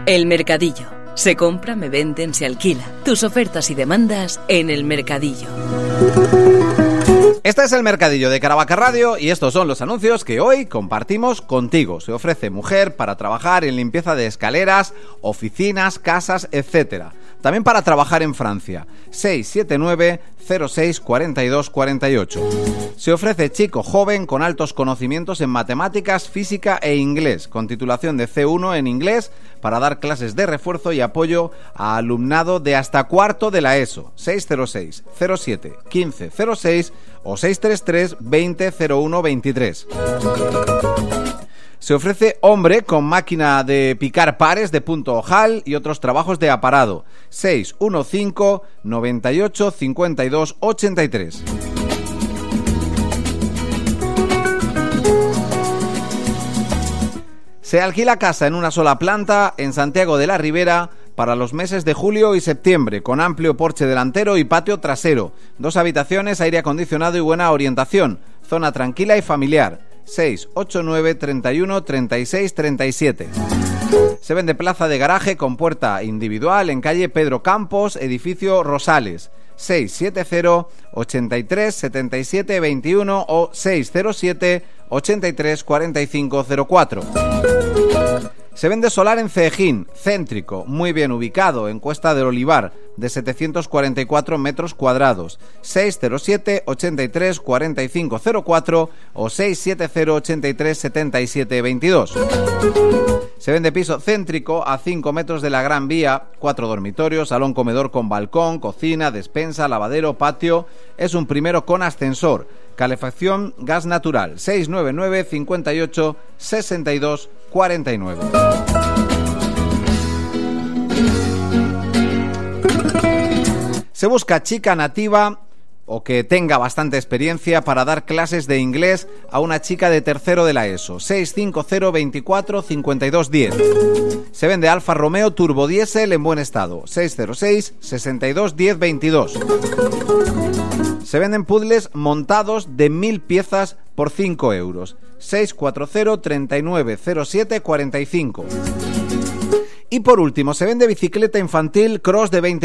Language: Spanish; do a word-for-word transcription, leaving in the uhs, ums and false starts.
El Mercadillo. Se compra, me venden, se alquila. Tus ofertas y demandas en El Mercadillo. Este es El Mercadillo de Caravaca Radio y estos son los anuncios que hoy compartimos contigo. Se ofrece mujer para trabajar en limpieza de escaleras, oficinas, casas, etcétera. También para trabajar en Francia. seis siete nueve cero seis cuatro dos cuatro ocho. Se ofrece chico joven con altos conocimientos en matemáticas, física e inglés, con titulación de ce uno en inglés para dar clases de refuerzo y apoyo a alumnado de hasta cuarto de la ESO. seis cero seis cero siete uno cinco cero seis o seis tres tres veinte cero uno veintitrés. Se ofrece hombre con máquina de picar pares de punto ojal y otros trabajos de aparado. seis uno cinco noventa y ocho cincuenta y dos ochenta y tres. Se alquila casa en una sola planta en Santiago de la Ribera para los meses de julio y septiembre, con amplio porche delantero y patio trasero, dos habitaciones, aire acondicionado y buena orientación, zona tranquila y familiar. seis ocho nueve treinta y uno treinta y seis treinta y siete. Se vende plaza de garaje con puerta individual en calle Pedro Campos, edificio Rosales. seis siete cero ochenta y tres setenta y siete veintiuno o seis cero siete ochenta y tres cuarenta y cinco cero cuatro. Se vende solar en Cejín, céntrico, muy bien ubicado, en Cuesta del Olivar, de setecientos cuarenta y cuatro metros cuadrados. seis cero siete ochenta y tres cuarenta y cinco cero cuatro o seis siete cero ochenta y tres setenta y siete veintidós. Se vende piso céntrico a cinco metros de la Gran Vía, cuatro dormitorios, salón comedor con balcón, cocina, despensa, lavadero, patio. Es un primero con ascensor, calefacción, gas natural. seis nueve nueve cincuenta y ocho sesenta y dos cuarenta y nueve. Se busca chica nativa o que tenga bastante experiencia para dar clases de inglés a una chica de tercero de la ESO. seis cinco cero veinticuatro cincuenta y dos diez. Se vende Alfa Romeo Turbo Diesel en buen estado. seis cero seis sesenta y dos diez veintidós. Se venden puzzles montados de mil piezas por cinco euros. seis cuatro cero treinta y nueve cero siete cuarenta y cinco. Y por último, se vende bicicleta infantil cross de veinte